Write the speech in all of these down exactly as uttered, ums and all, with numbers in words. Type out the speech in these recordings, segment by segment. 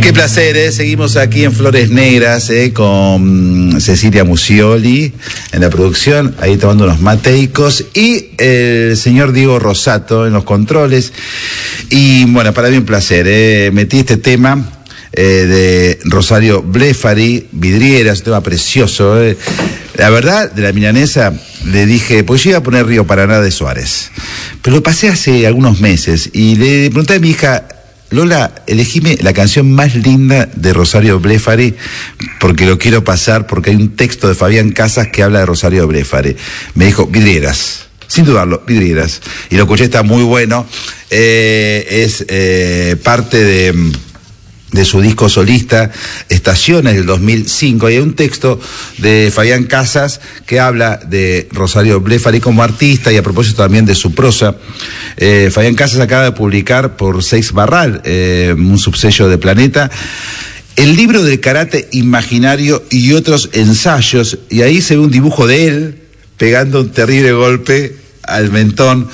Qué placer, ¿eh? Seguimos aquí en Flores Negras, ¿eh? Con Cecilia Musioli en la producción, ahí tomando unos mateicos, y el señor Diego Rosato en los controles. Y bueno, para mí un placer, ¿eh? Metí este tema eh, de Rosario Blefari, Vidrieras, un tema precioso, ¿eh? La verdad, de la milanesa le dije, pues yo iba a poner Río Paraná de Suárez, pero lo pasé hace algunos meses y le pregunté a mi hija, Lola, elegime la canción más linda de Rosario Blefari, porque lo quiero pasar, porque hay un texto de Fabián Casas que habla de Rosario Blefari. Me dijo, Vidrieras, sin dudarlo, Vidrieras. Y lo escuché, está muy bueno. Eh, es eh, parte de, de su disco solista, Estaciones, del dos mil cinco. Y hay un texto de Fabián Casas que habla de Rosario Blefari como artista, y a propósito también de su prosa. Eh, Fabián Casas acaba de publicar por Seix Barral, eh, un subsello de Planeta, el libro del karate imaginario y otros ensayos, y ahí se ve un dibujo de él pegando un terrible golpe al mentón.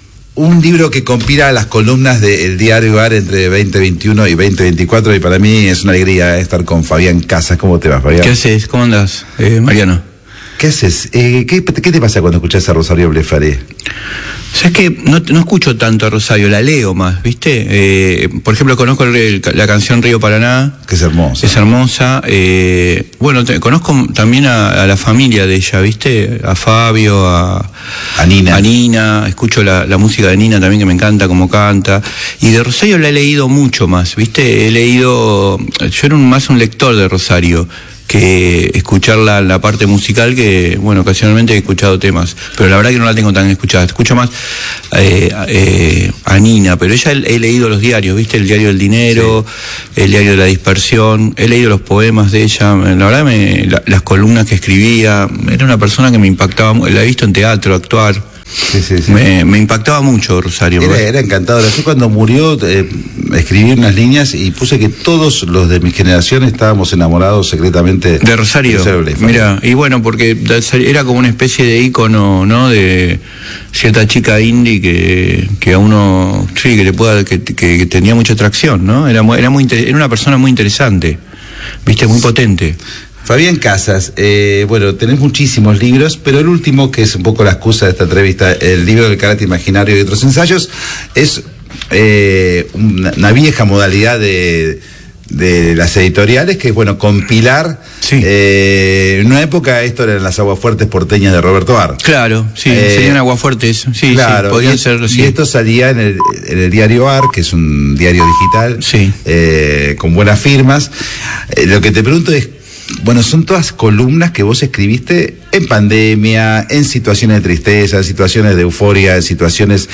Un libro que compila las columnas del diario A R entre veinte veintiuno y veinte veinticuatro, y para mí es una alegría estar con Fabián Casas. ¿Cómo te va, Fabián? ¿Qué haces? ¿Cómo andas, eh, Mariano? ¿Qué haces? Eh, ¿qué, ¿Qué te pasa cuando escuchás a Rosario Blefari? ¿Sabes qué? No, no escucho tanto a Rosario, la leo más, ¿viste? Eh, por ejemplo, conozco el, el, la canción Río Paraná. Que es hermosa. Es hermosa. Eh, bueno, te, conozco también a, a la familia de ella, ¿viste? A Fabio, a, a Nina. A Nina. Escucho la, la música de Nina también, que me encanta cómo canta. Y de Rosario la he leído mucho más, ¿viste? He leído... Yo era un, más un lector de Rosario que escuchar la, la parte musical, que, bueno, ocasionalmente he escuchado temas, pero la verdad que no la tengo tan escuchada. Escucho más eh, eh, a Nina, pero ella he, he leído los diarios, ¿viste? El diario del dinero, sí. El diario de la dispersión, he leído los poemas de ella, la verdad, me, la, las columnas que escribía, era una persona que me impactaba, la he visto en teatro, actuar. Sí, sí, sí. Me, me impactaba mucho Rosario. Era, era encantadora. Yo cuando murió eh, escribí unas líneas y puse que todos los de mi generación estábamos enamorados secretamente de Rosario. De Mira, y bueno, porque era como una especie de ícono, ¿no? De cierta chica indie que, que a uno, sí, que le pueda, que, que, que tenía mucha atracción, ¿no? Era, era, muy, era una persona muy interesante, ¿viste? Muy potente. Fabián Casas, eh, bueno, tenés muchísimos libros, pero el último, que es un poco la excusa de esta entrevista, el libro del karate imaginario y otros ensayos, es eh, una, una vieja modalidad de, de las editoriales, que es, bueno, compilar. Sí. Eh, en una época esto eran las aguafuertes porteñas de Roberto Ar. Claro, sí, eh, serían aguafuertes, sí, claro, sí, podían y, ser. Sí. Y esto salía en el, en el diario Ar, que es un diario digital, sí. eh, con buenas firmas. Eh, lo que te pregunto es, bueno, son todas columnas que vos escribiste en pandemia, en situaciones de tristeza, en situaciones de euforia, en situaciones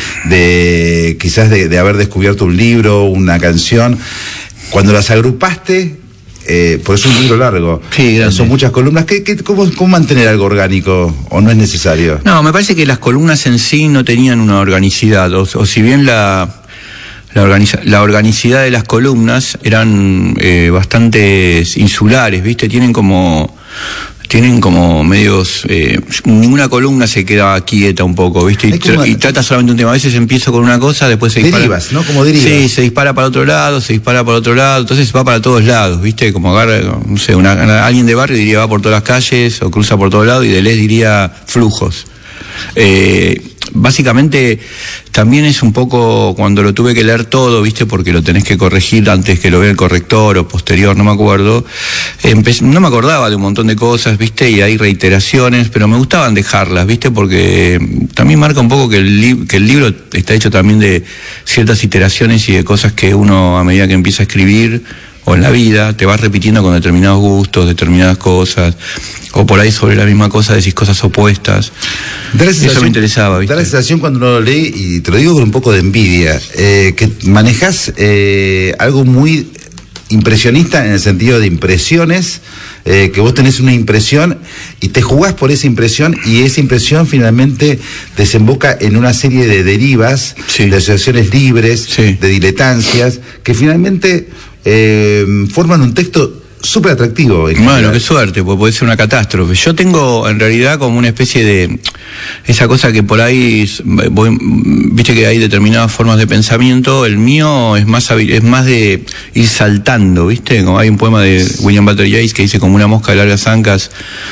de quizás de, de haber descubierto un libro, una canción. Cuando las agrupaste, eh, por eso es un libro largo, sí, son muchas columnas. ¿Qué, qué, cómo, ¿Cómo mantener algo orgánico o no es necesario? No, me parece que las columnas en sí no tenían una organicidad, o, o si bien la... La, organiza, la organicidad de las columnas eran eh, bastante insulares, ¿viste? Tienen como tienen como medios... Eh, ninguna columna se queda quieta un poco, ¿viste? Y, tra y trata solamente un tema. A veces empiezo con una cosa, después se dispara... Derivas, ¿no? Como derivas. Sí, se dispara para otro lado, se dispara para otro lado, entonces va para todos lados, ¿viste? Como agarra, no sé, una, alguien de barrio diría va por todas las calles o cruza por todos lados, y de les diría flujos. Eh... Básicamente también es un poco cuando lo tuve que leer todo, ¿viste? Porque lo tenés que corregir antes que lo vea el corrector o posterior, no me acuerdo. Empecé, no me acordaba de un montón de cosas, ¿viste? Y hay reiteraciones, pero me gustaban dejarlas, ¿viste? Porque también marca un poco que el, que el libro está hecho también de ciertas iteraciones y de cosas que uno, a medida que empieza a escribir o en la vida, te vas repitiendo con determinados gustos, determinadas cosas, o por ahí sobre la misma cosa decís cosas opuestas. Eso me interesaba, ¿viste? Da la sensación cuando uno lo lee, y te lo digo con un poco de envidia, eh, que manejás eh, algo muy impresionista en el sentido de impresiones, eh, que vos tenés una impresión y te jugás por esa impresión, y esa impresión finalmente desemboca en una serie de derivas, sí. de asociaciones libres, sí. de diletancias, que finalmente eh, forman un texto súper atractivo. Bueno, qué suerte, porque puede ser una catástrofe. Yo tengo en realidad como una especie de esa cosa que por ahí voy, viste que hay determinadas formas de pensamiento. El mío es más es más de ir saltando, viste, como hay un poema de William Butler Yeats que dice: como una mosca de largas ancas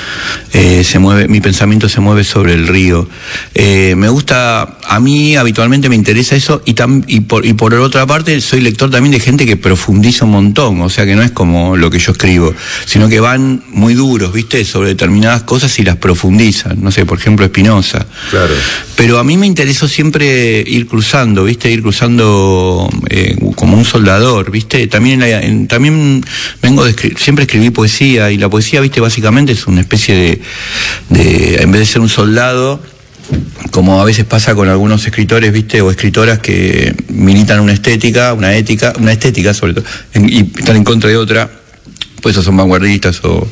eh, se mueve, mi pensamiento se mueve sobre el río. Eh, me gusta, a mí habitualmente me interesa eso, y tam, y por y por otra parte soy lector también de gente que profundiza un montón, o sea que no es como lo que yo escribo, sino que van muy duros, ¿viste?, sobre determinadas cosas y las profundizan. No sé, por ejemplo, Spinoza. Claro. Pero a mí me interesó siempre ir cruzando, ¿viste?, ir cruzando eh, como un soldador, ¿viste? También, en la, en, también vengo de escribir, siempre escribí poesía, y la poesía, ¿viste?, básicamente es una especie de, de en vez de ser un soldado, como a veces pasa con algunos escritores, ¿viste?, o escritoras que militan una estética, una ética, una estética sobre todo, en, y están en contra de otra. Pues esos son vanguardistas o,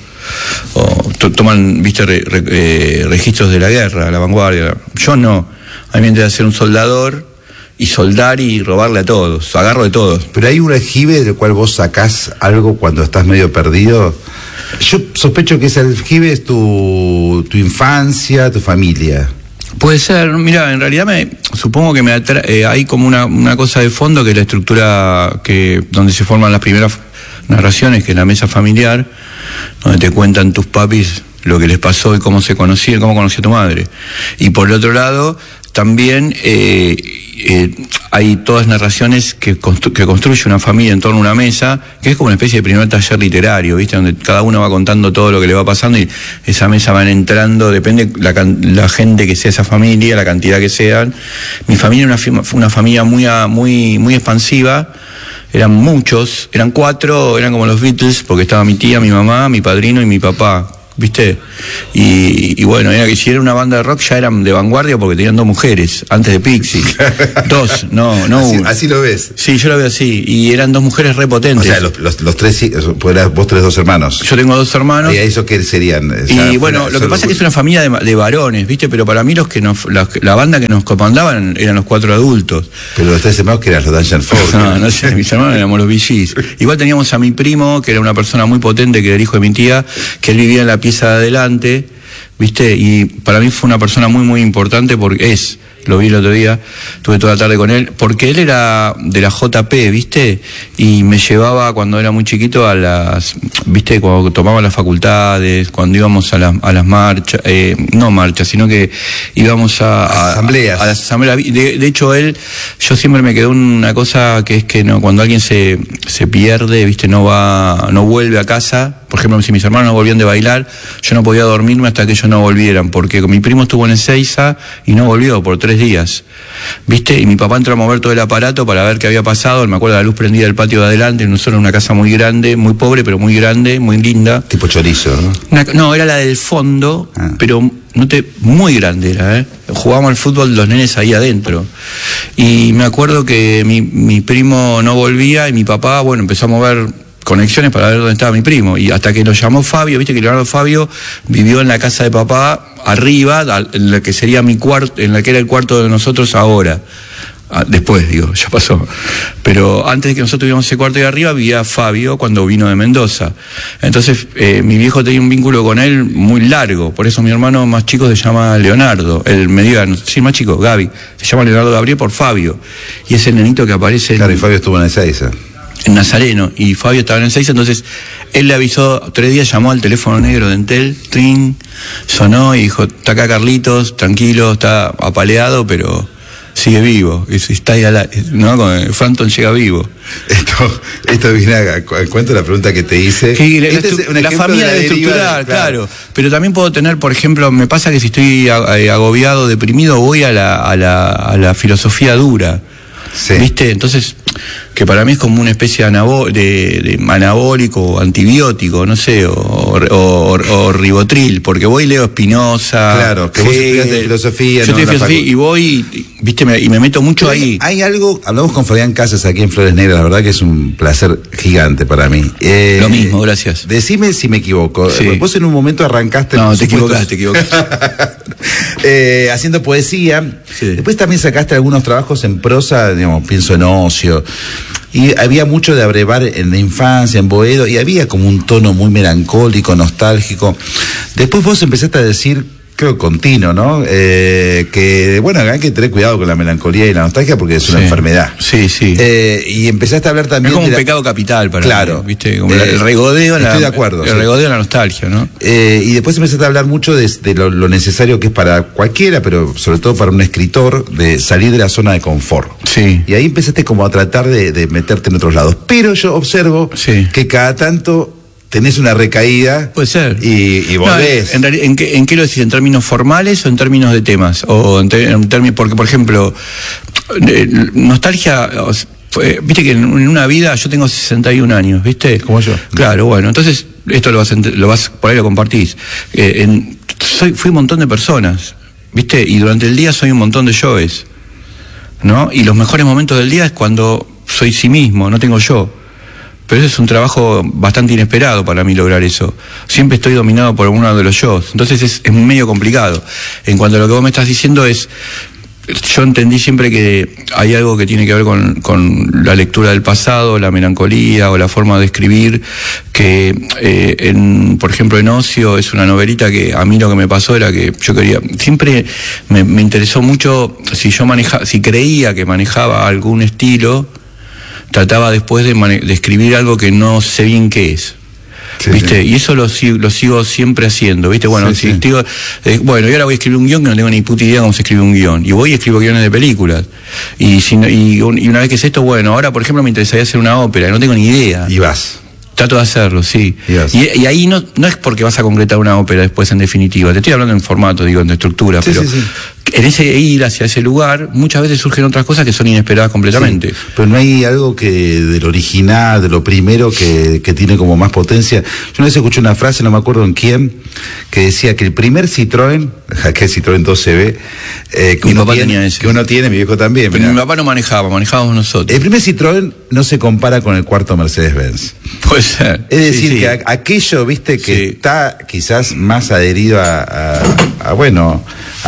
o to, toman, viste, re, re, eh, registros de la guerra, la vanguardia. Yo no. A mí me interesa ser un soldador y soldar y robarle a todos. Agarro de todos. Pero hay un aljibe del cual vos sacás algo cuando estás medio perdido. Yo sospecho que ese aljibe es tu, tu infancia, tu familia. Puede ser. Mira, en realidad me supongo que me atra eh, hay como una, una cosa de fondo, que es la estructura que donde se forman las primeras narraciones, que es la mesa familiar, donde te cuentan tus papis lo que les pasó y cómo se conocían, cómo conoció a tu madre. Y por el otro lado, también eh, eh, hay todas narraciones que, constru que construye una familia en torno a una mesa, que es como una especie de primer taller literario, ¿viste?, donde cada uno va contando todo lo que le va pasando, y esa mesa van entrando, depende la, la gente que sea esa familia, la cantidad que sean. Mi familia era una, una familia muy, muy, muy expansiva. Eran muchos, eran cuatro, eran como los Beatles, porque estaba mi tía, mi mamá, mi padrino y mi papá, ¿viste? Y, y bueno, era que si era una banda de rock ya eran de vanguardia porque tenían dos mujeres, antes de Pixies. Dos, no, no así, una. Así lo ves. Sí, yo lo veo así, y eran dos mujeres repotentes. O sea, los, los, los tres, pues vos tenés dos hermanos. Yo tengo dos hermanos. ¿Y eso qué serían? Y sea, bueno, fuera, lo que pasa es que es una familia de, de varones, ¿viste? Pero para mí los que nos, la, la banda que nos comandaban eran los cuatro adultos. Pero los tres hermanos que eran los Dungeon Folk. No, no sé, mis hermanos éramos los Bee Gees. Igual teníamos a mi primo, que era una persona muy potente, que era el hijo de mi tía, que él vivía en la pieza de adelante, ¿viste? Y para mí fue una persona muy, muy importante, porque es, lo vi el otro día, estuve toda la tarde con él, porque él era de la J P, ¿viste? Y me llevaba cuando era muy chiquito a las, ¿viste? Cuando tomaba las facultades, cuando íbamos a las, a las marchas, eh, no marchas, sino que íbamos a, a asambleas. A, a las asambleas. De, de hecho, él, yo siempre me quedó una cosa que es que no, cuando alguien se, se pierde, ¿viste? No va, no vuelve a casa. Por ejemplo, si mis hermanos no volvían de bailar, yo no podía dormirme hasta que ellos no volvieran, porque mi primo estuvo en Ezeiza y no volvió por tres días, ¿viste? Y mi papá entró a mover todo el aparato para ver qué había pasado. Me acuerdo de la luz prendida del patio de adelante. Nosotros en una casa muy grande, muy pobre, pero muy grande, muy linda. Tipo chorizo, ¿no? Una, no, era la del fondo, ah. pero no te, muy grande era, ¿eh? Jugábamos al fútbol los nenes ahí adentro. Y me acuerdo que mi, mi primo no volvía y mi papá, bueno, empezó a mover conexiones para ver dónde estaba mi primo, y hasta que lo llamó Fabio, viste que Leonardo Fabio vivió en la casa de papá arriba, en la que sería mi cuarto, en la que era el cuarto de nosotros ahora. Después, digo, ya pasó. Pero antes de que nosotros vivíamos ese cuarto de arriba, vivía Fabio cuando vino de Mendoza. Entonces, eh, mi viejo tenía un vínculo con él muy largo. Por eso mi hermano más chico se llama Leonardo. El mediano, sí, más chico, Gaby. Se llama Leonardo Gabriel por Fabio. Y es el nenito que aparece. Claro, en, y Fabio estuvo en Ezeiza. En Nazareno, y Fabio estaba en Ezeiza. Entonces él le avisó, tres días llamó al teléfono negro de Entel, trin, sonó y dijo: está acá Carlitos, tranquilo, está apaleado, pero sigue vivo. Está ahí a la, ¿no? Frampton llega vivo. Esto, esto viene a cuento la pregunta que te hice. Sí, la, este es la familia de estructural, claro. claro. Pero también puedo tener, por ejemplo, me pasa que si estoy agobiado, deprimido, voy a la, a la, a la filosofía dura. Sí. ¿Viste? Entonces, que para mí es como una especie de, anabó de, de anabólico, antibiótico, no sé, o, o, o, o ribotril, porque voy y leo Spinoza. Claro, que vos estudiaste filosofía. Yo no, estudié filosofía y voy, viste, me, y me meto mucho hay, ahí. Hay algo, hablamos con Fabián Casas aquí en Flores Negras, la verdad que es un placer gigante para mí. Eh, Lo mismo, gracias. Decime si me equivoco. Sí. Vos en un momento arrancaste... No, te equivocaste, te equivocaste. eh, haciendo poesía. Sí. Después también sacaste algunos trabajos en prosa, digamos, pienso en Ocio. y había mucho de abrevar en la infancia, en Boedo, y había como un tono muy melancólico, nostálgico. Después vos empezaste a decir, creo continuo, ¿no? Eh, que, bueno, hay que tener cuidado con la melancolía y la nostalgia porque es una sí, enfermedad. Sí, sí. Eh, y empezaste a hablar también... Es como de un la... pecado capital para claro, mí, ¿viste? Como eh, el regodeo... Estoy la, de acuerdo. El sí. regodeo de la nostalgia, ¿no? Eh, y después empezaste a hablar mucho de, de lo, lo necesario que es para cualquiera, pero sobre todo para un escritor, de salir de la zona de confort. Sí. Y ahí empezaste como a tratar de, de meterte en otros lados. Pero yo observo sí. que cada tanto... tenés una recaída. Puede ser. Y, y volvés. No, en, en, qué, ¿En qué lo decís? ¿En términos formales o en términos de temas? O en, ter, en términos, porque, por ejemplo, eh, nostalgia, eh, viste que en, en una vida, yo tengo sesenta y un años, ¿viste? Como yo. Claro, bueno, entonces, esto lo vas, lo vas por ahí lo compartís. Eh, en, soy, fui un montón de personas, ¿viste? Y durante el día soy un montón de yoes, ¿no? Y los mejores momentos del día es cuando soy sí mismo, no tengo yo. Pero eso es un trabajo bastante inesperado para mí lograr eso. Siempre estoy dominado por uno de los yo. Entonces es, es medio complicado. En cuanto a lo que vos me estás diciendo es... Yo entendí siempre que hay algo que tiene que ver con, con la lectura del pasado, la melancolía o la forma de escribir, que, eh, en, por ejemplo, en Ocio es una novelita que a mí lo que me pasó era que yo quería... Siempre me, me interesó mucho si yo manejaba, si creía que manejaba algún estilo... trataba después de, de escribir algo que no sé bien qué es, sí, ¿viste? Sí. Y eso lo, lo sigo siempre haciendo, ¿viste? Bueno, sí, si sí. Digo, eh, bueno, y ahora voy a escribir un guión que no tengo ni puta idea cómo se escribe un guión. Y voy y escribo guiones de películas. Y, si, y, un, y una vez que es esto, bueno, ahora, por ejemplo, me interesaría hacer una ópera, y no tengo ni idea. Y vas. Trato de hacerlo, sí. Y, y ahí no, no es porque vas a concretar una ópera después, en definitiva. Te estoy hablando en formato, digo, en estructura, sí, pero... Sí, sí. En ese ir hacia ese lugar, muchas veces surgen otras cosas que son inesperadas completamente. Sí, pero no hay algo que del original, de lo primero, que, que tiene como más potencia. Yo una vez escuché una frase, no me acuerdo en quién, que decía que el primer Citroën, que es Citroën dos C B, eh, que, mi uno papá tiene, tenía ese. que uno tiene, mi viejo también. Pero mi papá no manejaba, manejábamos nosotros. El primer Citroën no se compara con el cuarto Mercedes-Benz. Puede ser. Es decir, sí, sí. que a, aquello, viste, que sí. está quizás más adherido a, a, a bueno,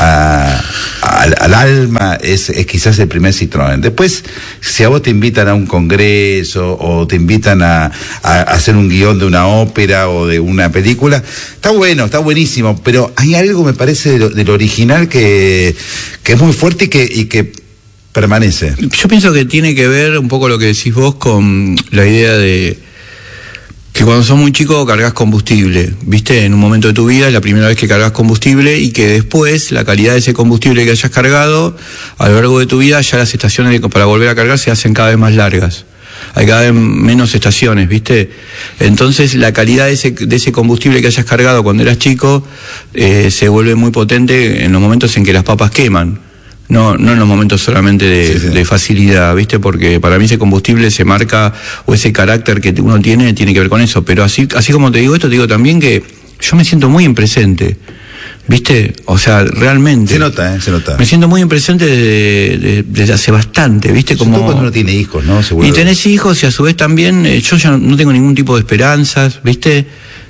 a, a, al alma, es, es quizás el primer Citroën. Después, si a vos te invitan a un congreso o te invitan a, a, a hacer un guión de una ópera o de una película, está bueno, está buenísimo, pero hay algo, me parece, de lo, de lo original que, que es muy fuerte y que, y que permanece. Yo pienso que tiene que ver un poco lo que decís vos con la idea de que cuando sos muy chico cargas combustible, ¿viste? En un momento de tu vida es la primera vez que cargas combustible y que después la calidad de ese combustible que hayas cargado a lo largo de tu vida ya las estaciones de, para volver a cargar se hacen cada vez más largas. Hay cada vez menos estaciones, ¿viste? Entonces la calidad de ese, de ese combustible que hayas cargado cuando eras chico eh, se vuelve muy potente en los momentos en que las papas queman. No, no en los momentos solamente de, sí, sí. de facilidad, ¿viste? Porque para mí ese combustible se marca, o ese carácter que uno tiene, tiene que ver con eso. Pero así, así como te digo esto, te digo también que yo me siento muy en presente, ¿viste? O sea, realmente. Se nota, ¿eh? Se nota. Me siento muy en presente desde, desde, desde hace bastante, ¿viste? Como sobre todo cuando uno tiene hijos, ¿no? Seguro. Y tenés hijos y a su vez también, eh, yo ya no tengo ningún tipo de esperanzas, ¿viste?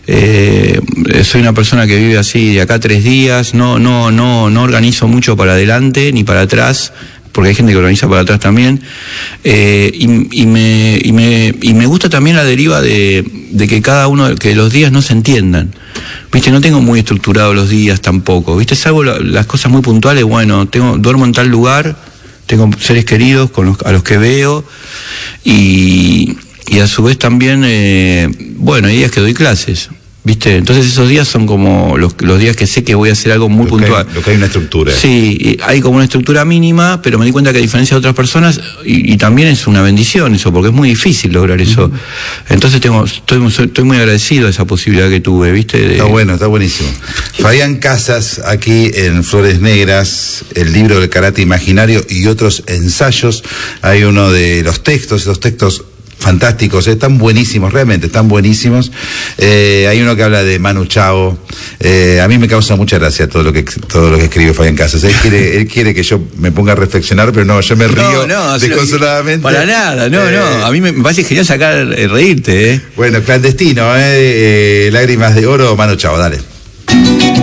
Eh, soy una persona que vive así de acá a tres días, no, no, no, no organizo mucho para adelante ni para atrás, porque hay gente que organiza para atrás también, eh, y, y, me, y, me, y me gusta también la deriva de, de que cada uno, que los días no se entiendan, viste, no tengo muy estructurados los días tampoco, viste, salvo la, las cosas muy puntuales, bueno, tengo, duermo en tal lugar, tengo seres queridos con los, a los que veo, y, y a su vez también, eh, bueno, hay días que doy clases, ¿viste? Entonces esos días son como los, los días que sé que voy a hacer algo muy lo puntual. Que hay, lo que hay una estructura. Sí, hay como una estructura mínima, pero me di cuenta que a diferencia de otras personas, y, y también es una bendición eso, porque es muy difícil lograr eso. Uh-huh. Entonces tengo, estoy, estoy muy agradecido a esa posibilidad que tuve, ¿viste? De... Está bueno, está buenísimo. Fabián Casas, aquí en Flores Negras, el libro del karate imaginario y otros ensayos. Hay uno de los textos, esos textos fantásticos, eh, están buenísimos, realmente, están buenísimos. Eh, hay uno que habla de Manu Chao. Eh, a mí me causa mucha gracia todo lo que todo lo que escribe Fabián Casas. Él quiere, él quiere que yo me ponga a reflexionar, pero no, yo me río no, no, desconsoladamente. Para nada, no, eh, no. A mí me parece genial sacar, eh, reírte, eh. Bueno, clandestino, eh, eh, lágrimas de oro, Manu Chao, dale.